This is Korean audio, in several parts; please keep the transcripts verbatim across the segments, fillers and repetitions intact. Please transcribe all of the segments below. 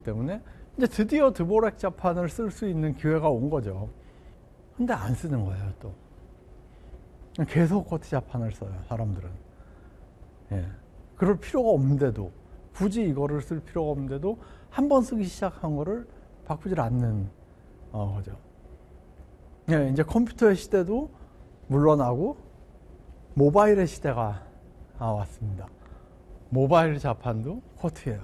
때문에 이제 드디어 드보렉 자판을 쓸 수 있는 기회가 온 거죠. 근데 안 쓰는 거예요, 또. 계속 코티 자판을 써요, 사람들은. 예. 그럴 필요가 없는데도, 굳이 이거를 쓸 필요가 없는데도 한 번 쓰기 시작한 거를 바꾸질 않는 어, 거죠. 예, 이제 컴퓨터의 시대도 물러나고 모바일의 시대가 왔습니다. 모바일 자판도 코티예요.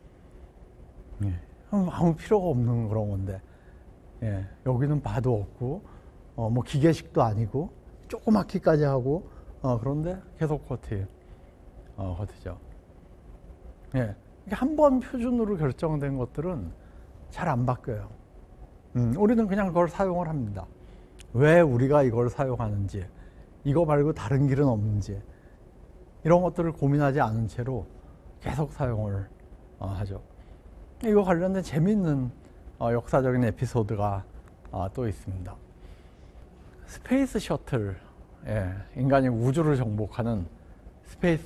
예, 아무 필요가 없는 그런 건데, 예, 여기는 바도 없고, 어, 뭐 기계식도 아니고, 조그맣기까지 하고, 어, 그런데 계속 코티, 어, 코티죠. 예, 한 번 표준으로 결정된 것들은 잘 안 바뀌어요. 음, 우리는 그냥 그걸 사용을 합니다. 왜 우리가 이걸 사용하는지, 이거 말고 다른 길은 없는지, 이런 것들을 고민하지 않은 채로 계속 사용을 어, 하죠. 이거 관련된 재미있는 어, 역사적인 에피소드가 어, 또 있습니다. 스페이스 셔틀, 예, 인간이 우주를 정복하는 스페이스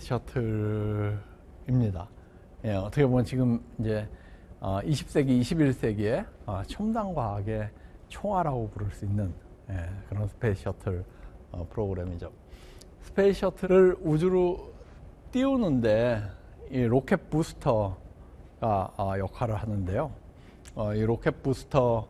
셔틀입니다. 예, 어떻게 보면 지금 이제 어, 이십 세기, 이십일 세기의 어, 첨단 과학의 총알이라고 부를 수 있는 예, 그런 스페이스 셔틀 어, 프로그램이죠. 스페이스 셔틀을 우주로 띄우는데 이 로켓 부스터가 어, 역할을 하는데요. 어, 이 로켓 부스터를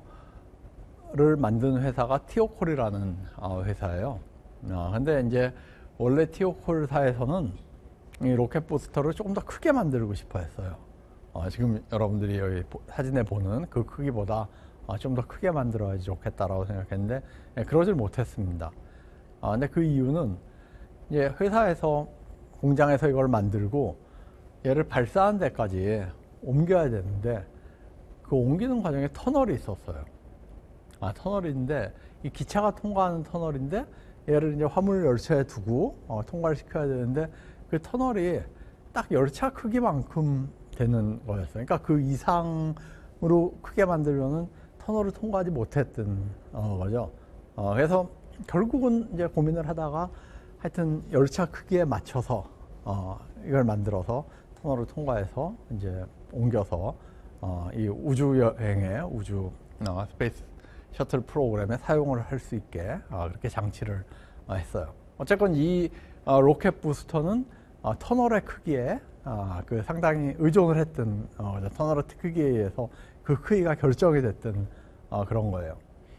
만든 회사가 티오콜이라는 어, 회사예요. 어, 근데 이제 원래 티오콜사에서는 이 로켓 부스터를 조금 더 크게 만들고 싶어 했어요. 어, 지금 여러분들이 여기 사진에 보는 그 크기보다 어, 좀 더 크게 만들어야지 좋겠다라고 생각했는데 예, 그러질 못했습니다. 어, 근데 그 이유는 이제 회사에서 공장에서 이걸 만들고 얘를 발사한 데까지 옮겨야 되는데 그 옮기는 과정에 터널이 있었어요. 아, 터널인데 이 기차가 통과하는 터널인데 얘를 이제 화물 열차에 두고 어, 통과를 시켜야 되는데 그 터널이 딱 열차 크기만큼 되는 거였어요. 그러니까 그 이상으로 크게 만들려는 터널을 통과하지 못했던 어, 거죠. 어, 그래서 결국은 이제 고민을 하다가 하여튼 열차 크기에 맞춰서 어, 이걸 만들어서 터널을 통과해서 이제 옮겨서 어, 이 우주 여행의 우주 어, 스페이스 셔틀 프로그램에 사용을 할 수 있게 어, 그렇게 장치를 어, 했어요. 어쨌건 이 어, 로켓 부스터는 어, 터널의 크기에 어, 그 상당히 의존을 했던 어, 터널의 크기에 의해서 그 크기가 결정이 됐던 어, 그런 거예요.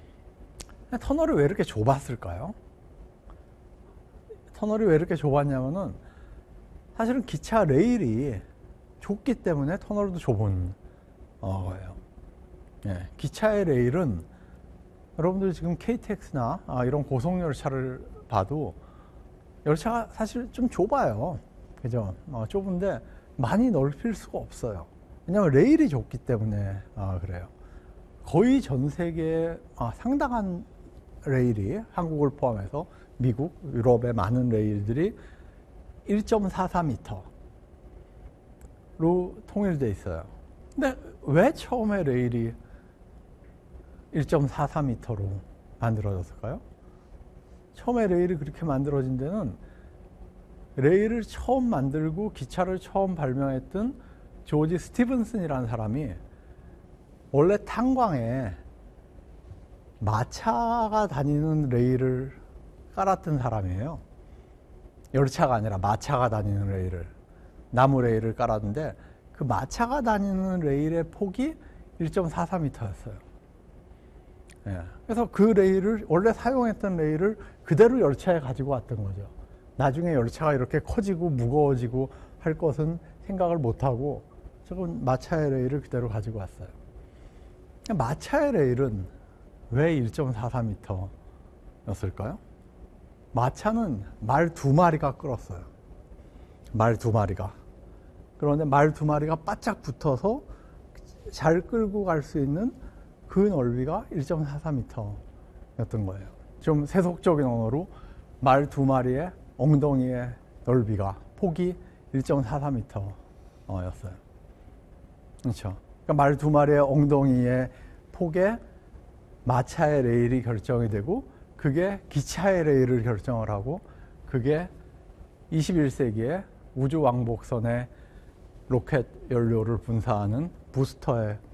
터널이 왜 이렇게 좁았을까요? 터널이 왜 이렇게 좁았냐면은 사실은 기차 레일이 좁기 때문에 터널도 좁은 어, 거예요. 예, 기차의 레일은 여러분들 지금 케이티엑스나 아, 이런 고속열차를 봐도 열차가 사실 좀 좁아요. 그죠? 어, 좁은데 많이 넓힐 수가 없어요. 왜냐하면 레일이 좁기 때문에 아, 그래요. 거의 전 세계에 아, 상당한 레일이 한국을 포함해서 미국, 유럽의 많은 레일들이 일 점 사사 미터로 통일되어 있어요. 근데 왜 처음에 레일이 일 점 사사 미터로 만들어졌을까요? 처음에 레일이 그렇게 만들어진 데는 레일을 처음 만들고 기차를 처음 발명했던 조지 스티븐슨이라는 사람이 원래 탄광에 마차가 다니는 레일을 깔았던 사람이에요. 열차가 아니라 마차가 다니는 레일을, 나무 레일을 깔았는데 그 마차가 다니는 레일의 폭이 일 점 사사 미터였어요. 예, 그래서 그 레일을, 원래 사용했던 레일을 그대로 열차에 가지고 왔던 거죠. 나중에 열차가 이렇게 커지고 무거워지고 할 것은 생각을 못하고 조금 마차의 레일을 그대로 가지고 왔어요. 마차의 레일은 왜 일 점 사사 미터였을까요? 마차는 말 두 마리가 끌었어요. 말 두 마리가. 그런데 말 두 마리가 바짝 붙어서 잘 끌고 갈 수 있는 그 넓이가 일 점 사사 미터였던 거예요. 좀 세속적인 언어로 말 두 마리의 엉덩이의 넓이가, 폭이 일 점 사사 미터였어요. 그렇죠. 그러니까 말 두 마리의 엉덩이의 폭에 마차의 레일이 결정이 되고 그게 기차의 레일을 결정을 하고 그게 이십일 세기에 우주 왕복선의 로켓 연료를 분사하는 부스터에